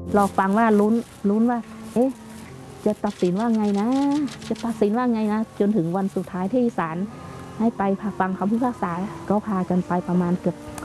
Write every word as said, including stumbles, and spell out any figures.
รอฟังว่าลุ้นลุ้นว่าเอ๊ะจะตัดสินว่าไงนะจะตัดสินว่าไงนะจนถึงวันสุดท้ายที่ศาลให้ไปฟังคำพิพากษาก็พากันไปประมาณเกือบ